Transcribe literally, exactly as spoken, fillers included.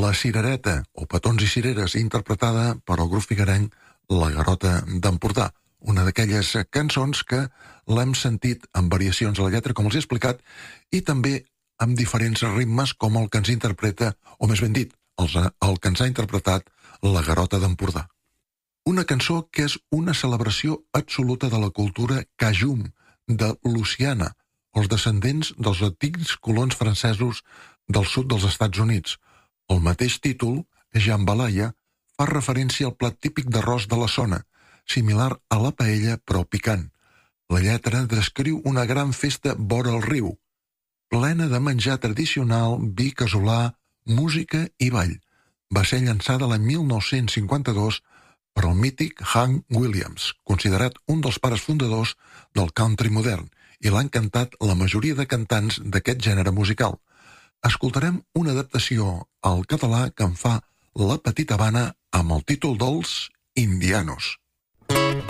La Cirereta, o Petons i Cireres, interpretada per el grup figuerenc La Garota d'Empordà. Una d'aquelles cançons que l'hem sentit amb variacions a la lletra, com els he explicat, i també amb diferents ritmes com el que ens interpreta, o més ben dit, els, el que ens ha interpretat La Garota d'Empordà. Una cançó que és una celebració absoluta de la cultura cajun, de Louisiana, els descendents dels antics colons francesos del sud dels Estats Units. El mateix títol, jambalaya, fa referència al plat típic d'arròs de la zona, similar a la paella però picant. La lletra descriu una gran festa vora el riu, plena de menjar tradicional, vi casolà, música i ball. Va ser llançada l'any mil nou-cents cinquanta-dos per el mític Hank Williams, considerat un dels pares fundadors del country modern, i l'han cantat la majoria de cantants d'aquest gènere musical. Escoltarem una adaptació al català que en fa La Petita Habana amb el títol dels Indianos.